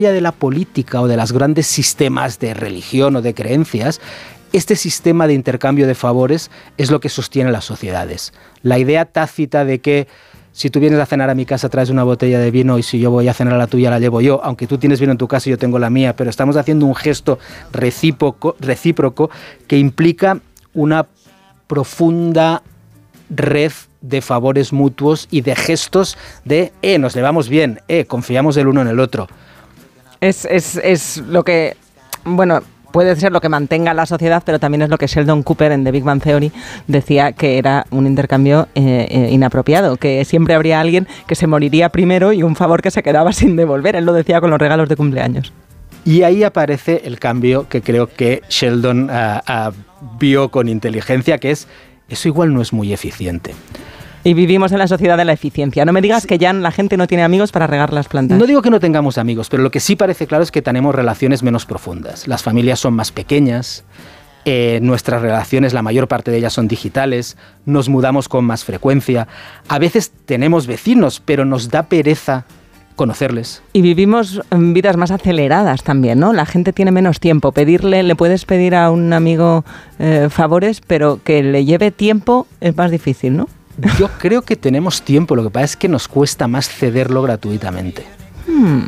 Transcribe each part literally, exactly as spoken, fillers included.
de la política o de los grandes sistemas de religión o de creencias, este sistema de intercambio de favores es lo que sostiene las sociedades. La idea tácita de que si tú vienes a cenar a mi casa traes una botella de vino y si yo voy a cenar a la tuya la llevo yo, aunque tú tienes vino en tu casa y yo tengo la mía, pero estamos haciendo un gesto recíproco, recíproco que implica una profunda red de favores mutuos y de gestos de, eh, nos llevamos bien, eh, confiamos el uno en el otro. Es, es, es lo que, bueno, puede ser lo que mantenga la sociedad, pero también es lo que Sheldon Cooper en The Big Bang Theory decía que era un intercambio eh, eh, inapropiado, que siempre habría alguien que se moriría primero y un favor que se quedaba sin devolver. Él lo decía con los regalos de cumpleaños. Y ahí aparece el cambio que creo que Sheldon uh, uh, vio con inteligencia, que es, eso igual no es muy eficiente. Y vivimos en la sociedad de la eficiencia. No me digas que ya la gente no tiene amigos para regar las plantas. No digo que no tengamos amigos, pero lo que sí parece claro es que tenemos relaciones menos profundas. Las familias son más pequeñas, eh, nuestras relaciones, la mayor parte de ellas son digitales, nos mudamos con más frecuencia. A veces tenemos vecinos, pero nos da pereza conocerles. Y vivimos vidas más aceleradas también, ¿no? La gente tiene menos tiempo. Pedirle, le puedes pedir a un amigo eh, favores, pero que le lleve tiempo es más difícil, ¿no? Yo creo que tenemos tiempo, lo que pasa es que nos cuesta más cederlo gratuitamente. Hmm.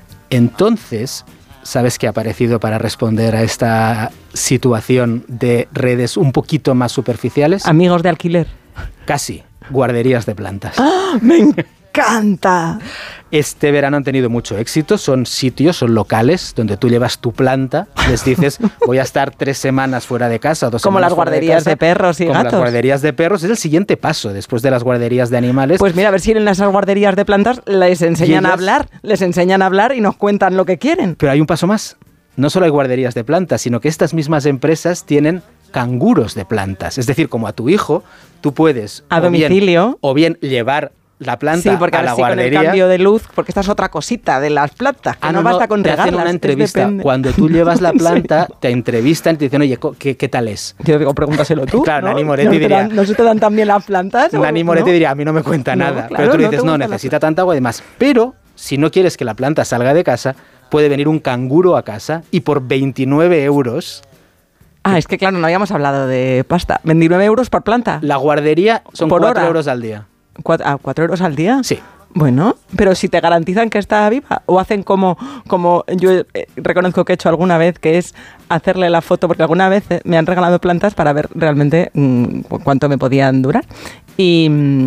Entonces, ¿sabes qué ha aparecido para responder a esta situación de redes un poquito más superficiales? Amigos de alquiler. Casi, guarderías de plantas. ¡Ah, me encanta! Este verano han tenido mucho éxito, son sitios, son locales donde tú llevas tu planta, les dices voy a estar tres semanas fuera de casa, dos como semanas las guarderías de, casa, de perros y como gatos. Como las guarderías de perros, es el siguiente paso después de las guarderías de animales. Pues mira, a ver si en esas guarderías de plantas les enseñan ellas, a hablar, les enseñan a hablar y nos cuentan lo que quieren. Pero hay un paso más, no solo hay guarderías de plantas, sino que estas mismas empresas tienen canguros de plantas, es decir, como a tu hijo, tú puedes a domicilio bien, o bien llevar la planta sí, porque a la sí, guardería. Con el cambio de luz, porque esta es otra cosita de las plantas, que ah, no, no basta con te regarlas. Hacen una entrevista. Cuando tú llevas la planta, te entrevistan y te dicen, oye, ¿qué, qué tal es? Yo digo, pregúntaselo tú. Claro, ¿no? Nani Moretti ¿No diría... Dan, ¿No se te dan tan bien las plantas? Nani Moretti ¿no? diría, a mí no me cuenta no, nada. Claro, pero tú le dices, no, no, necesita tanta agua y demás. Pero, si no quieres que la planta salga de casa, puede venir un canguro a casa y por veintinueve euros... Ah, es que claro, no habíamos hablado de pasta. ¿veintinueve euros por planta? La guardería son por cuatro hora. euros al día. ¿Cuatro, ¿A cuatro euros al día? Sí. Bueno, pero si te garantizan que está viva, o hacen como, como yo eh, reconozco que he hecho alguna vez, que es hacerle la foto, porque alguna vez me han regalado plantas para ver realmente mmm, cuánto me podían durar. Y,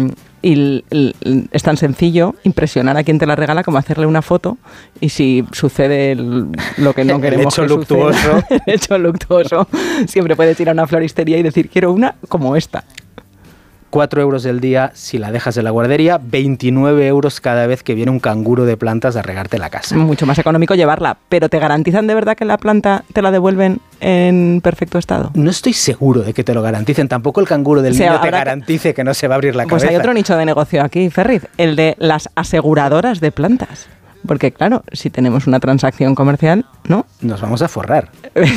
y, y es tan sencillo impresionar a quien te la regala como hacerle una foto, y si sucede el, lo que no queremos el hecho que luctuoso. suceda, el hecho luctuoso, siempre puedes ir a una floristería y decir, quiero una como esta. cuatro euros el día si la dejas en la guardería, veintinueve euros cada vez que viene un canguro de plantas a regarte la casa. Mucho más económico llevarla, pero ¿te garantizan de verdad que la planta te la devuelven en perfecto estado? No estoy seguro de que te lo garanticen, tampoco el canguro del o sea, niño te garantice que... que no se va a abrir la cabeza. Pues hay otro nicho de negocio aquí, Ferriz, el de las aseguradoras de plantas. Porque claro, si tenemos una transacción comercial, ¿no? Nos vamos a forrar.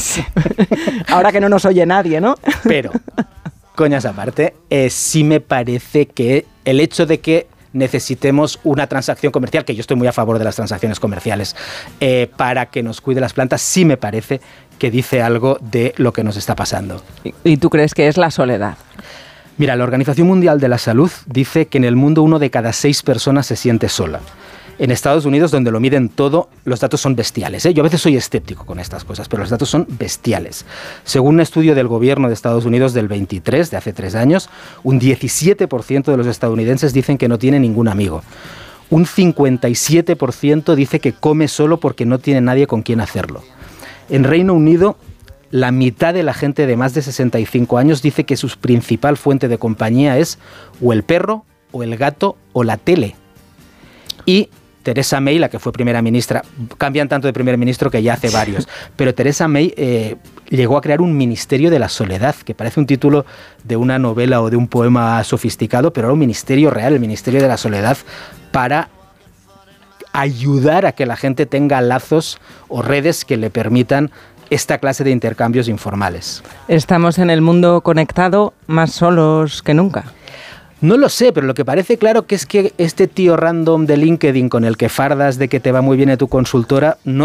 Ahora que no nos oye nadie, ¿no? Pero... coñas aparte, eh, sí me parece que el hecho de que necesitemos una transacción comercial, que yo estoy muy a favor de las transacciones comerciales, eh, para que nos cuide las plantas, sí me parece que dice algo de lo que nos está pasando. ¿Y, y tú crees que es la soledad? Mira, la Organización Mundial de la Salud dice que en el mundo uno de cada seis personas se siente sola. En Estados Unidos, donde lo miden todo, los datos son bestiales, ¿eh? Yo a veces soy escéptico con estas cosas, pero los datos son bestiales. Según un estudio del gobierno de Estados Unidos del veintitrés, de hace tres años, un diecisiete por ciento de los estadounidenses dicen que no tiene ningún amigo. Un cincuenta y siete por ciento dice que come solo porque no tiene nadie con quien hacerlo. En Reino Unido, la mitad de la gente de más de sesenta y cinco años dice que su principal fuente de compañía es o el perro, o el gato, o la tele. Y Theresa May, la que fue primera ministra, cambian tanto de primer ministro que ya hace varios, pero Theresa May eh, llegó a crear un ministerio de la soledad, que parece un título de una novela o de un poema sofisticado, pero era un ministerio real, el ministerio de la soledad, para ayudar a que la gente tenga lazos o redes que le permitan esta clase de intercambios informales. Estamos en el mundo conectado más solos que nunca. No lo sé, pero lo que parece claro que es que este tío random de LinkedIn con el que fardas de que te va muy bien en tu consultora no